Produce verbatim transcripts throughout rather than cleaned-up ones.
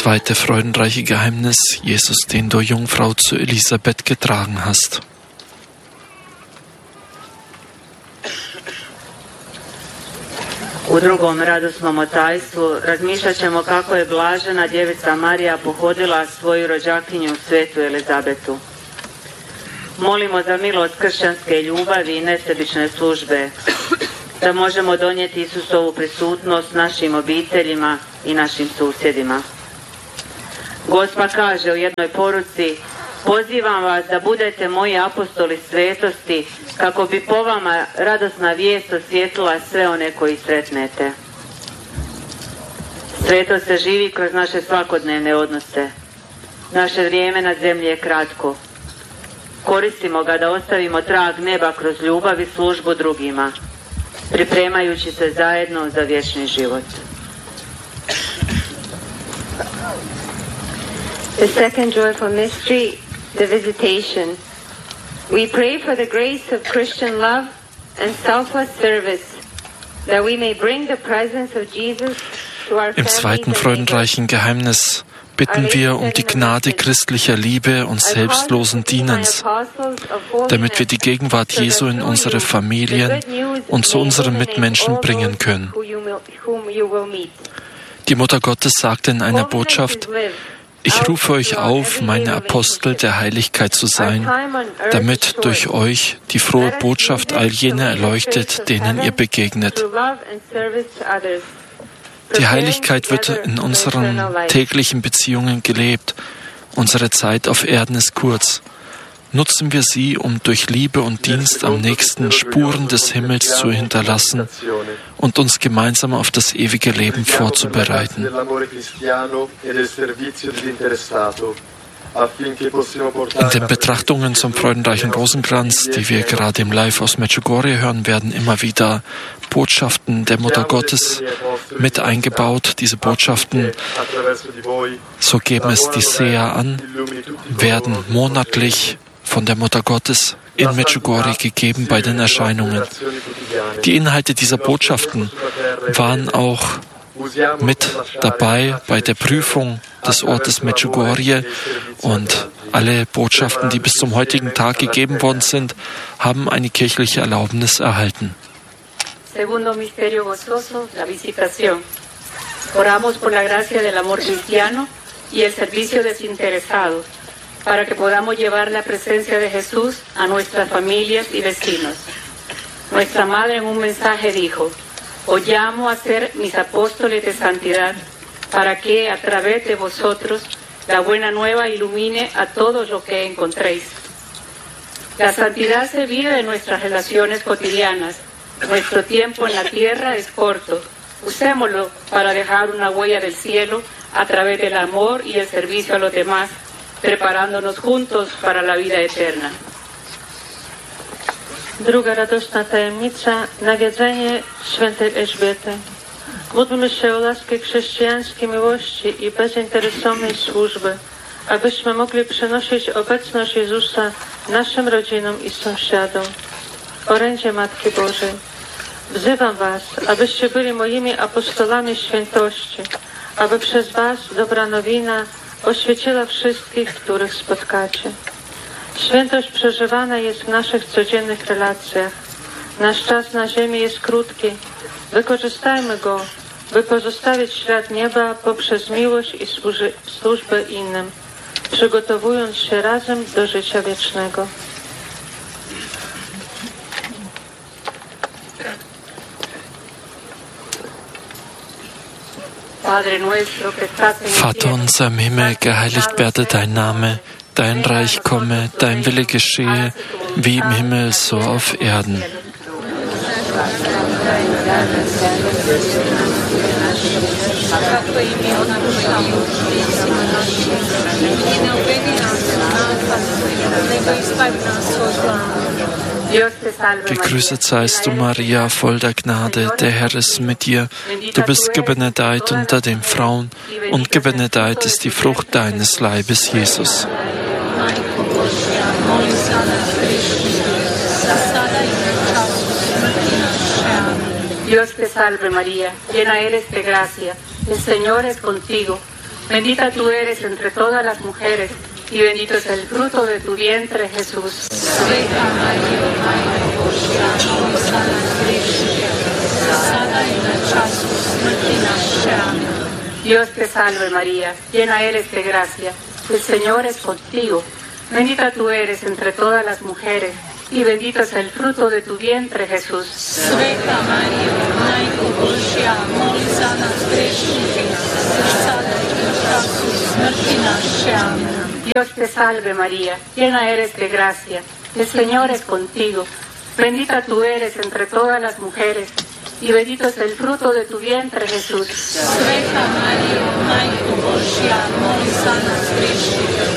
zweite freudenreiche Geheimnis, Jesus, den du, Jungfrau, zu Elisabeth getragen hast. U drugom radosnom tajstvu razmišljat ćemo kako je blažena djevica Marija pohodila svoju rođakinju svetu Elizabetu. Molimo za milost kršćanske ljubavi i nesebične službe, da možemo donijeti Isusovu prisutnost našim obiteljima i našim susjedima. Gospa kaže u jednoj poruci: pozivam vas da budete moji apostoli svetosti, kako bi po vama radosna vijest osvijetlila sve one koji sretnete. Svetost se živi kroz naše svakodnevne odnose. Naše vrijeme na zemlji je kratko. Koristimo ga da ostavimo trag neba kroz ljubav i službu drugima, pripremajući se zajedno za vječni život. The second joyful mystery, the visitation. We pray for the grace of Christian love and selfless service, that we may bring the presence of Jesus to our Im zweiten freudenreichen Geheimnis bitten wir um die Gnade christlicher Liebe und selbstlosen Dienens, damit wir die Gegenwart Jesu in unsere Familien und zu unseren Mitmenschen bringen können. Die Mutter Gottes sagte in einer Botschaft: Ich rufe euch auf, meine Apostel der Heiligkeit zu sein, damit durch euch die frohe Botschaft all jener erleuchtet, denen ihr begegnet. Die Heiligkeit wird in unseren täglichen Beziehungen gelebt. Unsere Zeit auf Erden ist kurz. Nutzen wir sie, um durch Liebe und Dienst am nächsten Spuren des Himmels zu hinterlassen und uns gemeinsam auf das ewige Leben vorzubereiten. In den Betrachtungen zum freudenreichen Rosenkranz, die wir gerade im Live aus Medjugorje hören, werden immer wieder Botschaften der Mutter Gottes mit eingebaut. Diese Botschaften, so geben es die Seher an, werden monatlich von der Mutter Gottes in Medjugorje gegeben bei den Erscheinungen. Die Inhalte dieser Botschaften waren auch mit dabei bei der Prüfung des Ortes Medjugorje, und alle Botschaften, die bis zum heutigen Tag gegeben worden sind, haben eine kirchliche Erlaubnis erhalten. Segundo misterio gozoso, la visitación. Oramos por la gracia del amor cristiano y el servicio desinteresado, para que podamos llevar la presencia de Jesús a nuestras familias y vecinos. Nuestra Madre en un mensaje dijo: os llamo a ser mis apóstoles de santidad, para que a través de vosotros la buena nueva ilumine a todos los que encontréis. La santidad se vive en nuestras relaciones cotidianas. Nuestro tiempo en la tierra es corto. Usémoslo para dejar una huella del cielo a través del amor y el servicio a los demás, preparándonos juntos para la vida eterna. Druga radosna tajemnica, nawiedzenie świętej Elżbiety. Módlmy się o laskę chrześcijańskiej miłości i bezinteresownej służby, abyśmy mogli przynosić obecność Jezusa naszym rodzinom i sąsiadom. Orędzie Matki Bożej, wzywam was, abyście byli moimi apostolami świętości, aby przez was dobra nowina oświeciła wszystkich, których spotkacie. Świętość przeżywana jest w naszych codziennych relacjach. Nasz czas na ziemi jest krótki. Wykorzystajmy go, by pozostawić ślad nieba poprzez miłość i służy, służbę innym, przygotowując się razem do życia wiecznego. Vater unser im Himmel, geheiligt werde dein Name, dein Reich komme, dein Wille geschehe, wie im Himmel, so auf Erden. Gegrüßet seist du, Maria, voll der Gnade, der Herr ist mit dir. Du bist gebenedeit unter den Frauen, und gebenedeit ist die Frucht deines Leibes, Jesus. Dios te salve María, llena eres de gracia, el Señor es contigo. Bendita tú eres entre todas las mujeres, y bendito es el fruto de tu vientre, Jesús. Dios te salve María, llena eres de gracia, el Señor es contigo. Bendita tú eres entre todas las mujeres, y bendito es el fruto de tu vientre, Jesús. Sveta Maria, Majko Božja, moli za nas grešnika, sada i na času smrti naše. Amen. Dios te salve María, llena eres de gracia, el Señor es contigo. Bendita tú eres entre todas las mujeres, y bendito es el fruto de tu vientre, Jesús. Sveta Maria, Majko Božja, moli za nas grešnika,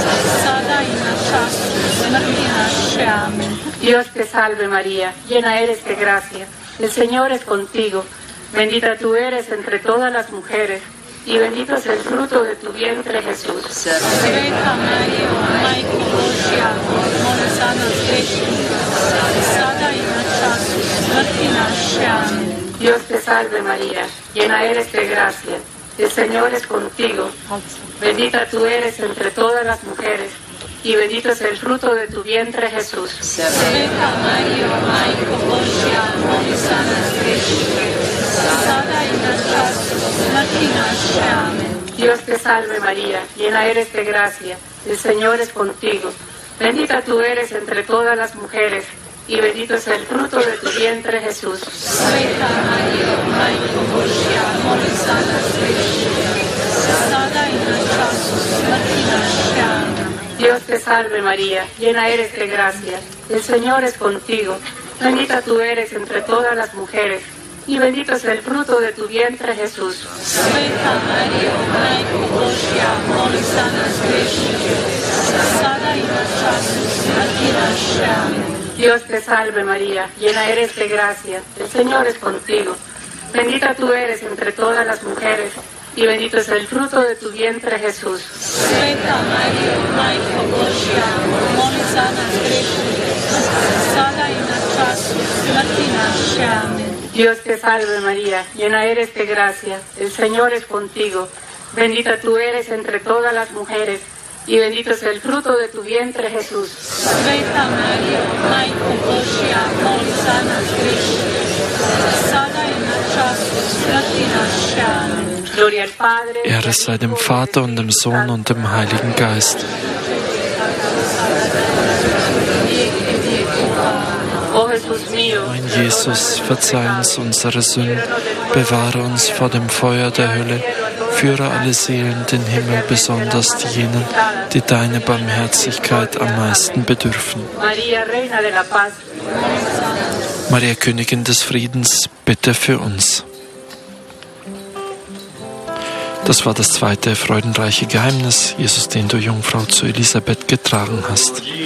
sada i na času smrti naše. Amen. Dios te salve María, llena eres de gracia, el Señor es contigo. Bendita tú eres entre todas las mujeres, y bendito es el fruto de tu vientre, Jesús. Sveta Maria, Majko Božja, moli za nas grešnika, sada i na času smrti naše. Amen. Dios te salve María, llena eres de gracia, el Señor es contigo. Bendita tú eres entre todas las mujeres, y bendito es el fruto de tu vientre, Jesús. Sveta Maria, Majko Božja, moli za nas grešnika, sada i na času smrti naše. Amen. Dios te salve María, llena eres de gracia, el Señor es contigo. Bendita tú eres entre todas las mujeres, y bendito es el fruto de tu vientre, Jesús. Sveta Maria, Majko Božja, moli za nas grešnika, sada i na času smrti naše. Amen. Dios te salve María, llena eres de gracia, el Señor es contigo. Bendita tú eres entre todas las mujeres, y bendito es el fruto de tu vientre, Jesús. Sveta Maria, Majko Božja, moli za nas grešnika, sada i na času smrti naše. Amen. Dios te salve María, llena eres de gracia, el Señor es contigo. Bendita tú eres entre todas las mujeres, y bendito es el fruto de tu vientre, Jesús. Sveta Maria, Majko Božja, moli za nas grešnika, sada i na času smrti naše. Amen. Dios te salve María, llena eres de gracia, el Señor es contigo. Bendita tú eres entre todas las mujeres, y bendito es el fruto de tu vientre, Jesús. Sveta Maria, Majko Božja, moli za nas grešnika, sada i na času smrti naše. Amen. Gloria al Padre, Ehre sei dem Vater und dem Sohn und dem Heiligen Geist. Oh Jesús mío, Mein Jesus, verzeih uns unsere Sünden, bewahre uns vor dem Feuer der Hölle, führe alle Seelen in den Himmel, besonders diejenigen, die deine Barmherzigkeit am meisten bedürfen. María, Reina de la Paz, Maria, Königin des Friedens, bitte für uns. Das war das zweite freudenreiche Geheimnis, Jesus, den du, Jungfrau, zu Elisabeth getragen hast.